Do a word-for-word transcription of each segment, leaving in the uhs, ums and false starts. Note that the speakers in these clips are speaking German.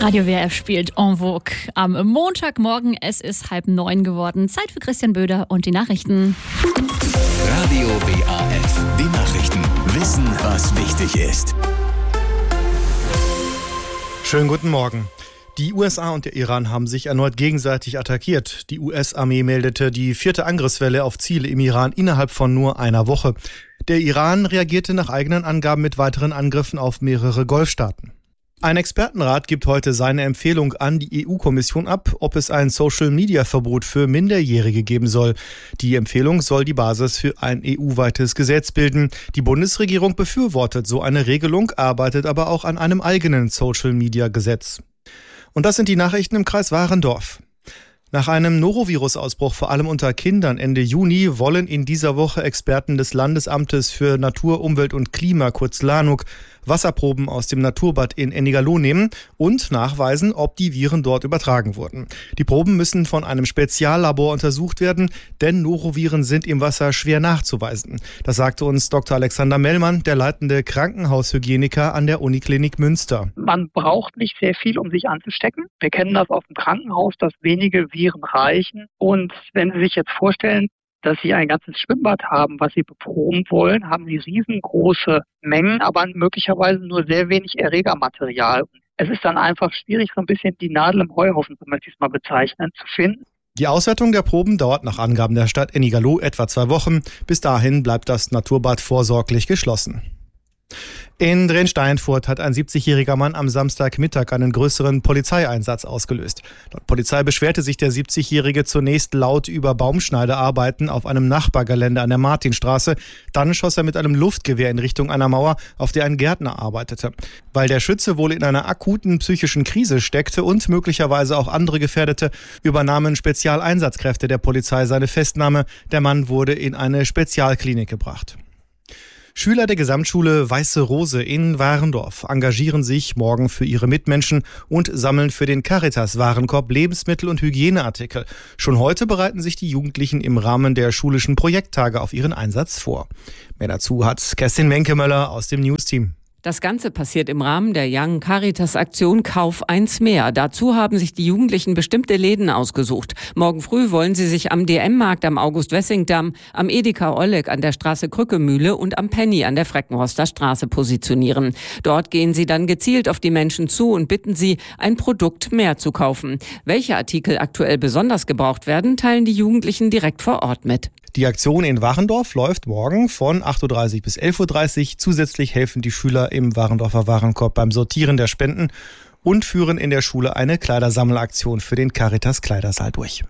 Radio W R F spielt En Vogue am Montagmorgen. Es ist halb neun geworden. Zeit für Christian Böder und die Nachrichten. Radio W A F, die Nachrichten. Wissen, was wichtig ist. Schönen guten Morgen. Die U S A und der Iran haben sich erneut gegenseitig attackiert. Die U S-Armee meldete die vierte Angriffswelle auf Ziele im Iran innerhalb von nur einer Woche. Der Iran reagierte nach eigenen Angaben mit weiteren Angriffen auf mehrere Golfstaaten. Ein Expertenrat gibt heute seine Empfehlung an die E U-Kommission ab, ob es ein Social-Media-Verbot für Minderjährige geben soll. Die Empfehlung soll die Basis für ein E U-weites Gesetz bilden. Die Bundesregierung befürwortet so eine Regelung, arbeitet aber auch an einem eigenen Social-Media-Gesetz. Und das sind die Nachrichten im Kreis Warendorf. Nach einem Norovirus-Ausbruch vor allem unter Kindern Ende Juni wollen in dieser Woche Experten des Landesamtes für Natur, Umwelt und Klima, kurz LANUK, Wasserproben aus dem Naturbad in Ennigerloh nehmen und nachweisen, ob die Viren dort übertragen wurden. Die Proben müssen von einem Speziallabor untersucht werden, denn Noroviren sind im Wasser schwer nachzuweisen. Das sagte uns Doktor Alexander Mellmann, der leitende Krankenhaushygieniker an der Uniklinik Münster. Man braucht nicht sehr viel, um sich anzustecken. Wir kennen das aus dem Krankenhaus, dass wenige Viren reichen. Und wenn Sie sich jetzt vorstellen, dass Sie ein ganzes Schwimmbad haben, was Sie beproben wollen, haben Sie riesengroße Mengen, aber möglicherweise nur sehr wenig Erregermaterial. Es ist dann einfach schwierig, so ein bisschen die Nadel im Heuhaufen, so möchte ich es mal bezeichnen, zu finden. Die Auswertung der Proben dauert nach Angaben der Stadt Ennigerloh etwa zwei Wochen. Bis dahin bleibt das Naturbad vorsorglich geschlossen. In Drensteinfurt hat ein siebzigjähriger Mann am Samstagmittag einen größeren Polizeieinsatz ausgelöst. Laut Polizei beschwerte sich der siebzigjährige zunächst laut über Baumschneidearbeiten auf einem Nachbargelände an der Martinstraße. Dann schoss er mit einem Luftgewehr in Richtung einer Mauer, auf der ein Gärtner arbeitete. Weil der Schütze wohl in einer akuten psychischen Krise steckte und möglicherweise auch andere gefährdete, übernahmen Spezialeinsatzkräfte der Polizei seine Festnahme. Der Mann wurde in eine Spezialklinik gebracht. Schüler der Gesamtschule Weiße Rose in Warendorf engagieren sich morgen für ihre Mitmenschen und sammeln für den Caritas-Warenkorb Lebensmittel und Hygieneartikel. Schon heute bereiten sich die Jugendlichen im Rahmen der schulischen Projekttage auf ihren Einsatz vor. Mehr dazu hat Kerstin Menkemöller aus dem Newsteam. Das Ganze passiert im Rahmen der Young Caritas Aktion Kauf eins mehr. Dazu haben sich die Jugendlichen bestimmte Läden ausgesucht. Morgen früh wollen sie sich am D M-Markt am August-Wessing-Damm, am Edeka Olleck an der Straße Krückemühle und am Penny an der Freckenhorster Straße positionieren. Dort gehen sie dann gezielt auf die Menschen zu und bitten sie, ein Produkt mehr zu kaufen. Welche Artikel aktuell besonders gebraucht werden, teilen die Jugendlichen direkt vor Ort mit. Die Aktion in Warendorf läuft morgen von acht Uhr dreißig bis elf Uhr dreißig. Zusätzlich helfen die Schüler im Warendorfer Warenkorb beim Sortieren der Spenden und führen in der Schule eine Kleidersammelaktion für den Caritas Kleidersaal durch.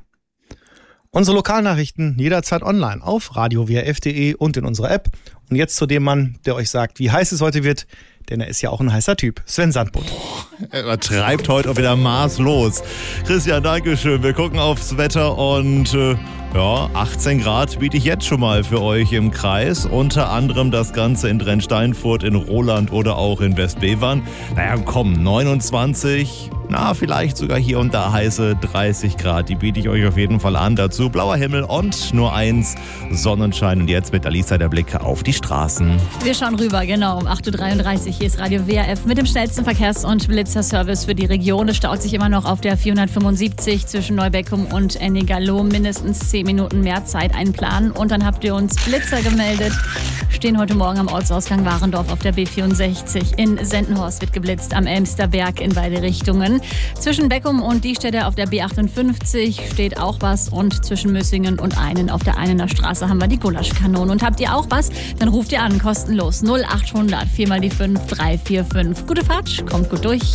Unsere Lokalnachrichten jederzeit online auf radio w r f punkt d e und in unserer App. Und jetzt zu dem Mann, der euch sagt, wie heiß es heute wird, denn er ist ja auch ein heißer Typ. Sven Sandbutt. Er treibt heute auch wieder maßlos. Christian, danke schön. Wir gucken aufs Wetter und äh, ja, achtzehn Grad biete ich jetzt schon mal für euch im Kreis. Unter anderem das Ganze in Drensteinfurt, in Roland oder auch in Westbevern. Naja, komm, neunundzwanzig, na, vielleicht sogar hier und da heiße dreißig Grad. Die biete ich euch auf jeden Fall an. Dazu blauer Himmel und nur eins, Sonnenschein. Und jetzt mit Alisa der Blick auf die Straßen. Wir schauen rüber, genau, um acht Uhr dreiunddreißig. Hier ist Radio W R F mit dem schnellsten Verkehrs- und Blitzerservice für die Region. Es staut sich immer noch auf der vierhundertfünfundsiebzig zwischen Neubeckum und Ennigerloh. Mindestens zehn Minuten mehr Zeit einplanen. Und dann habt ihr uns Blitzer gemeldet. Stehen heute Morgen am Ortsausgang Warendorf auf der B vierundsechzig. In Sendenhorst wird geblitzt, am Elmsterberg in beide Richtungen. Zwischen Beckum und Diestetter auf der B achtundfünfzig steht auch was. Und zwischen Müssingen und Einen auf der Einener Straße haben wir die Gulaschkanonen. Und habt ihr auch was? Dann ruft ihr an, kostenlos null achthundert vier mal die fünf drei vier fünf. Gute Fahrt, kommt gut durch.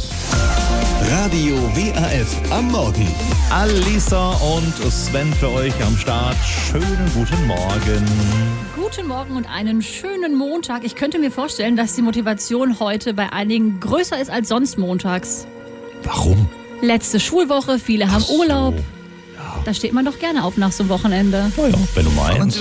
Radio W A F am Morgen. Alisa und Sven für euch am Start. Schönen guten Morgen. Guten Morgen und einen schönen Montag. Ich könnte mir vorstellen, dass die Motivation heute bei einigen größer ist als sonst montags. Warum? Letzte Schulwoche, viele haben Ach so. Urlaub. Ja. Da steht man doch gerne auf nach so einem Wochenende. Na ja, wenn du meinst.